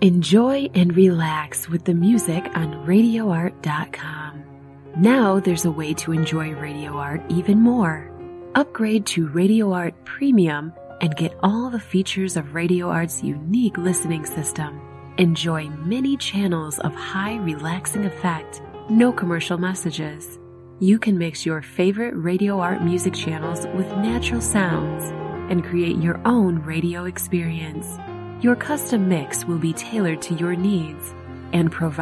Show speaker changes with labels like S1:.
S1: Enjoy and relax with the music on RadioArt.com. Now there's a way to enjoy Radio Art even more. Upgrade to Radio Art Premium and get all the features of Radio Art's unique listening system. Enjoy many channels of high relaxing effect, no commercial messages. You can mix your favorite Radio Art music channels with natural sounds and create your own radio experience. Your custom mix will be tailored to your needs and provide